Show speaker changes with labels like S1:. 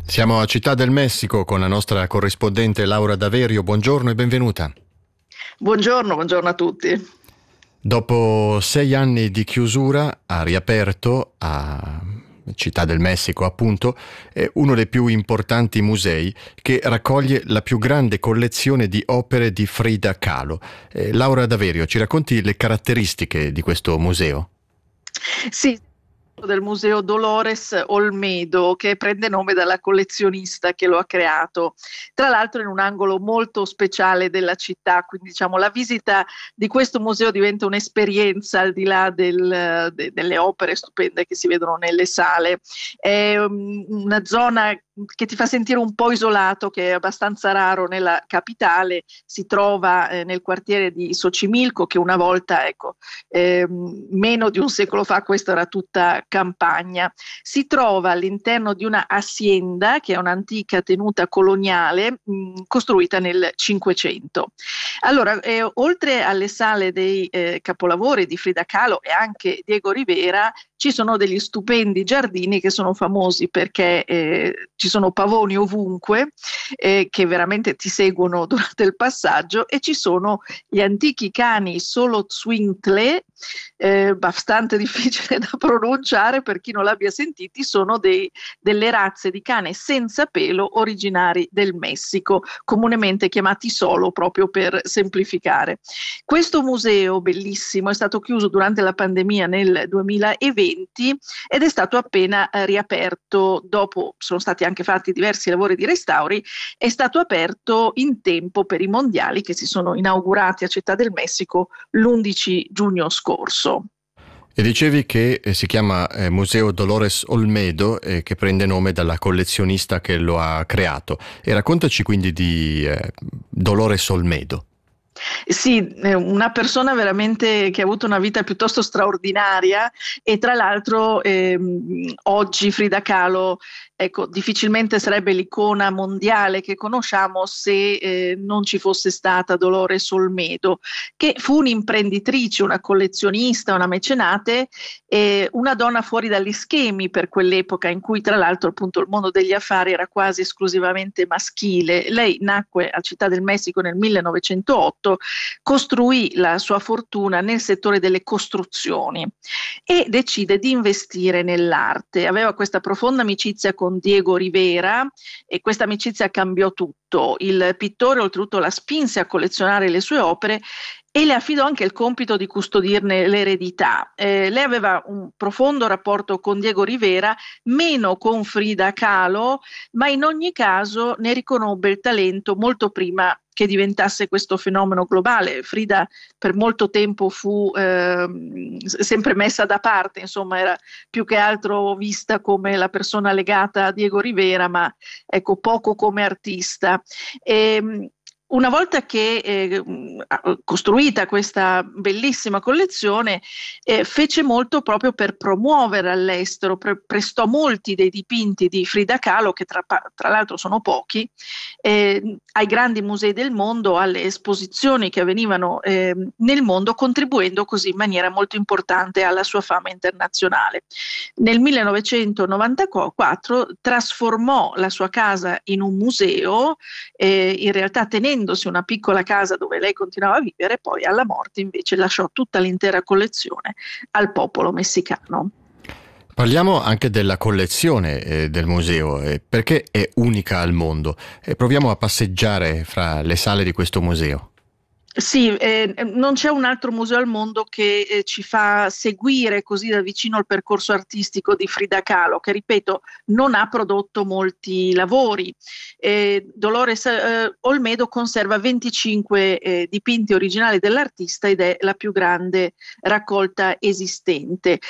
S1: Siamo a Città del Messico con la nostra corrispondente Laura Daverio. Buongiorno e benvenuta.
S2: Buongiorno a tutti.
S1: Dopo 6 anni di chiusura ha riaperto a Città del Messico, appunto, uno dei più importanti musei che raccoglie la più grande collezione di opere di Frida Kahlo. Laura Daverio, ci racconti le caratteristiche di questo museo?
S2: Sì, del Museo Dolores Olmedo, che prende nome dalla collezionista che lo ha creato, tra l'altro in un angolo molto speciale della città, quindi diciamo la visita di questo museo diventa un'esperienza al di là delle opere stupende che si vedono nelle sale. È una zona che ti fa sentire un po' isolato, che è abbastanza raro nella capitale. Si trova nel quartiere di Xochimilco, che una volta, meno di un secolo fa, questa era tutta campagna. Si trova all'interno di una hacienda, che è un'antica tenuta coloniale, costruita nel Cinquecento. Allora, oltre alle sale dei capolavori di Frida Kahlo e anche Diego Rivera, ci sono degli stupendi giardini che sono famosi perché ci sono pavoni ovunque che veramente ti seguono durante il passaggio, e ci sono gli antichi cani Xoloitzcuintle, bastante difficile da pronunciare per chi non l'abbia sentiti. Sono delle razze di cane senza pelo originari del Messico, comunemente chiamati solo, proprio per semplificare. Questo museo bellissimo è stato chiuso durante la pandemia nel 2020 ed è stato appena riaperto. Dopo sono stati anche fatti diversi lavori di restauri. È stato aperto in tempo per i mondiali che si sono inaugurati a Città del Messico l'11 giugno scorso.
S1: E dicevi che si chiama Museo Dolores Olmedo, che prende nome dalla collezionista che lo ha creato. E raccontaci quindi di Dolores Olmedo.
S2: Sì, una persona veramente che ha avuto una vita piuttosto straordinaria, e tra l'altro oggi Frida Kahlo, ecco, difficilmente sarebbe l'icona mondiale che conosciamo se non ci fosse stata Dolores Olmedo, che fu un'imprenditrice, una collezionista, una mecenate, una donna fuori dagli schemi per quell'epoca in cui tra l'altro appunto il mondo degli affari era quasi esclusivamente maschile. Lei nacque a Città del Messico nel 1908, costruì la sua fortuna nel settore delle costruzioni e decide di investire nell'arte. Aveva questa profonda amicizia con Diego Rivera e questa amicizia cambiò tutto. Il pittore oltretutto la spinse a collezionare le sue opere e le affidò anche il compito di custodirne l'eredità. Lei aveva un profondo rapporto con Diego Rivera, meno con Frida Kahlo, ma in ogni caso ne riconobbe il talento molto prima che diventasse questo fenomeno globale. Frida per molto tempo fu sempre messa da parte, insomma era più che altro vista come la persona legata a Diego Rivera, ma ecco, poco come artista. Una volta che costruita questa bellissima collezione, fece molto proprio per promuovere all'estero, prestò molti dei dipinti di Frida Kahlo, che tra l'altro sono pochi, ai grandi musei del mondo, alle esposizioni che avvenivano nel mondo, contribuendo così in maniera molto importante alla sua fama internazionale. Nel 1994 trasformò la sua casa in un museo, in realtà tenendosi una piccola casa dove lei continuava a vivere. Poi alla morte invece lasciò tutta l'intera collezione al popolo messicano.
S1: Parliamo anche della collezione del museo, perché è unica al mondo. Proviamo a passeggiare fra le sale di questo museo.
S2: Sì, non c'è un altro museo al mondo che ci fa seguire così da vicino il percorso artistico di Frida Kahlo, che ripeto non ha prodotto molti lavori. Dolores Olmedo conserva 25 dipinti originali dell'artista ed è la più grande raccolta esistente.